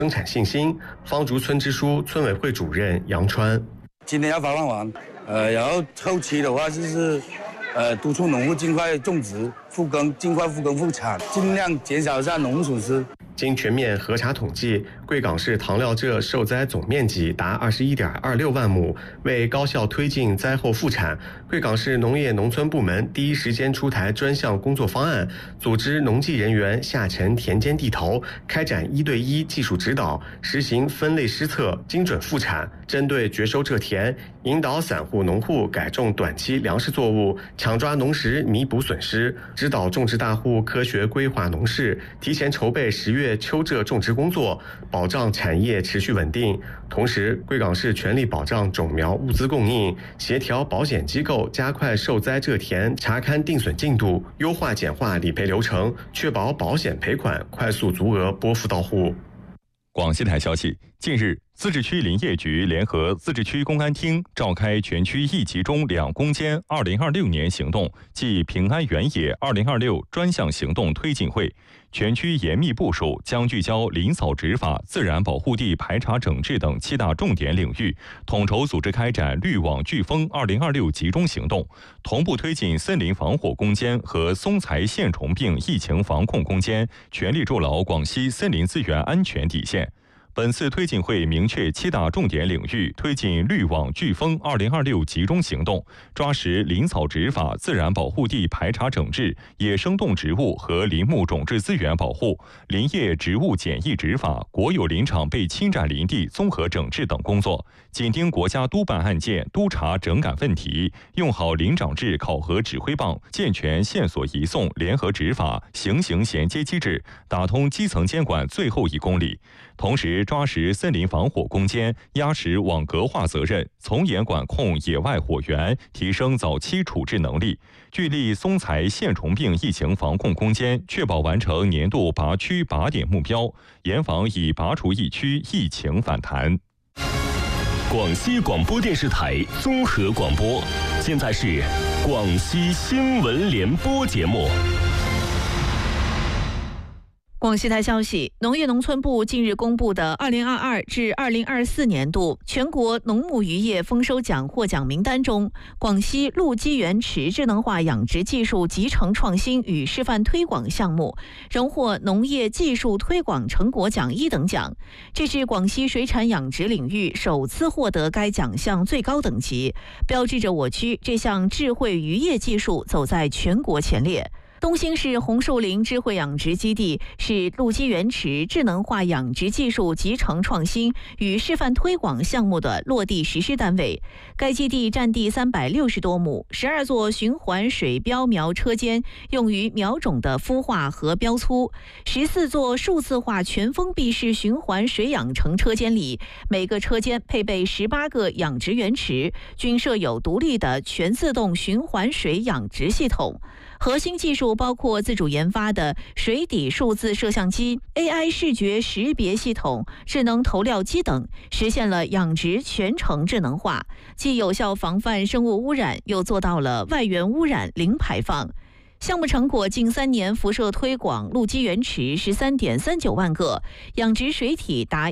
生产信心。方竹村支书村委会主任杨川， 今年要发放完，然后后期的话就是督促农户尽快种植复耕，尽快复耕复产，尽量减少一下农户损失。 经全面核查统计，贵港市糖料蔗受灾总面积达21.26万亩。为高效推进灾后复产，贵港市农业农村部门第一时间出台专项工作方案，组织农技人员下沉田间地头，开展1对1技术指导，实行分类施测、精准复产。针对绝收蔗田，引导散户农户改种短期粮食作物，抢抓农时弥补损失，指导种植大户科学规划农事，提前筹备10月秋蔗种植工作，保障产业持续稳定。同时，贵港市全力保障种苗物资供应，协调保险机构加快受灾蔗田查勘定损进度，优化简化理赔流程，确保保险赔款快速足额拨付到户。 广西台消息，近日，自治区林业局联合自治区公安厅召开全区1集中2攻坚2026年行动暨平安原野2026专项行动推进会，全区严密部署，将聚焦林扫执法、自然保护地排查整治等7大重点领域，统筹组织开展绿网飓风2026集中行动，同步推进森林防火攻坚和松材线虫病疫情防控攻坚，全力筑牢广西森林资源安全底线。本次推进会明确7大重点领域，推进绿网飓风2026集中行动，抓实林草执法、自然保护地排查整治、野生动植物和林木种质资源保护、林业植物检疫执法、国有林场被侵占林地综合整治等工作，紧盯国家督办案件，督查整改问题，用好林长制考核指挥棒，健全线索移送、联合执法、行刑衔接机制，打通基层监管最后1公里。同时，抓实森林防火攻坚，压实网格化责任，从严管控野外火源，提升早期处置能力，聚力松材线虫病疫情防控攻坚，确保完成年度拔区拔点目标，严防已拔除疫区疫情反弹。 广西广播电视台综合广播，现在是广西新闻联播节目。 广西台消息，农业农村部近日公布的2022至2024年度全国农牧渔业丰收奖获奖名单中，广西陆基源池智能化养殖技术集成创新与示范推广项目荣获农业技术推广成果奖1等奖，这是广西水产养殖领域首次获得该奖项最高等级，标志着我区这项智慧渔业技术走在全国前列。东兴市红树林智慧养殖基地是陆基源池智能化养殖技术集成创新与示范推广项目的落地实施单位。该基地占地360多亩，12座循环水标苗车间用于苗种的孵化和标粗，14座数字化全封闭式循环水养成车间里，每个车间配备18个养殖园池，均设有独立的全自动循环水养殖系统。核心技术包括自主研发的水底数字摄像机、AI 视觉识别系统、智能投料机等，实现了养殖全程智能化，既有效防范生物污染，又做到了外源污染零排放。项目成果近3年辐射推广陆基源池13.39万个，养殖水体达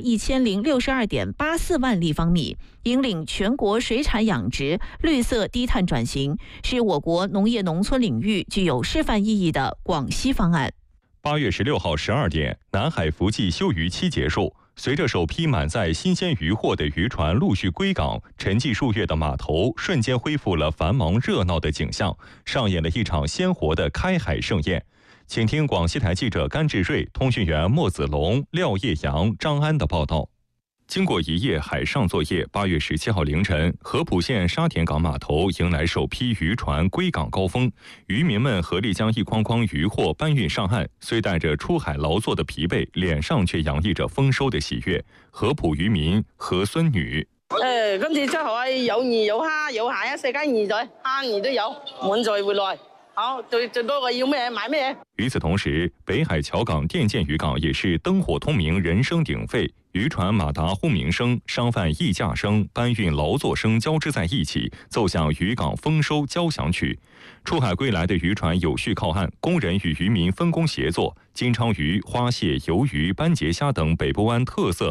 1062.84万立方米，引领全国水产养殖绿色低碳转型，是我国农业农村领域具有示范意义的广西方案。 8月16号12点，南海伏季休渔期结束。随着首批满载新鲜渔获的渔船陆续归港，沉寂数月的码头瞬间恢复了繁忙热闹的景象，上演了一场鲜活的开海盛宴。请听广西台记者甘志瑞、通讯员莫子龙、廖叶阳、张安的报道。经过一夜海上作业，8月17号凌晨，合浦县沙田港码头迎来首批渔船归港高峰，渔民们合力将一筐筐渔获搬运上岸，虽带着出海劳作的疲惫，脸上却洋溢着丰收的喜悦。合浦渔民何孙女： 今次出海有魚有蝦有蟹啊，世間魚仔蝦魚都有，滿載回來。 好，最多个有咩买咩。 与此同时，北海桥港电建渔港也是灯火通明、人声鼎沸，渔船马达轰鸣声、商贩议价声、搬运劳作声交织在一起，奏响渔港丰收交响曲。出海归来的渔船有序靠岸，工人与渔民分工协作，金鲳鱼、花蟹、鱿鱼、斑节虾等北部湾特色